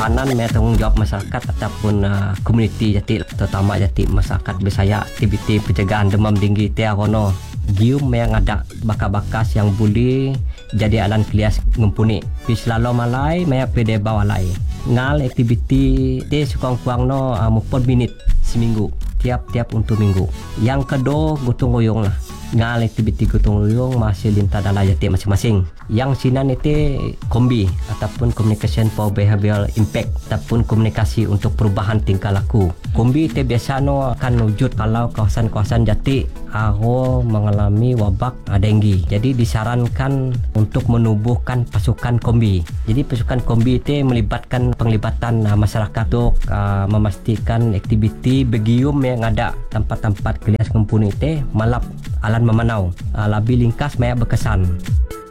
keamanan maya tanggungjawab masyarakat ataupun komuniti jati, terutama jati masyarakat Bisaya. Aktiviti pencegahan demam tinggi tia kono gium maya ngadak bakas-bakas yang boleh jadi alan klias ngumpuni pi selalu malai maya pede bawalai ngal aktiviti te suang-kuang no 4 minit seminggu tiap-tiap untuk minggu. Yang kedua gotong royong lah, ngal aktiviti gotong royong masih lintas dalam jati masing-masing. Yang sinan itu kombi ataupun communication for behavioral impact ataupun komunikasi untuk perubahan tingkah laku. Kombi itu biasa no akan wujud kalau kawasan-kawasan jati mengalami wabak denggi. Jadi disarankan untuk menubuhkan pasukan kombi. Jadi pasukan kombi itu melibatkan penglibatan masyarakat untuk memastikan aktiviti begium yang ada tempat-tempat kelias kumpul itu malap alan memanau. Lebih ringkas banyak berkesan.